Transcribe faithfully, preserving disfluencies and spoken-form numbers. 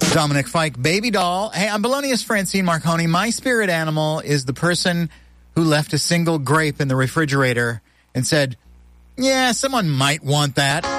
Dominic Fike, baby doll. Hey, I'm Belonius Francine Marconi. My spirit animal is the person who left a single grape in the refrigerator and said, yeah, someone might want that.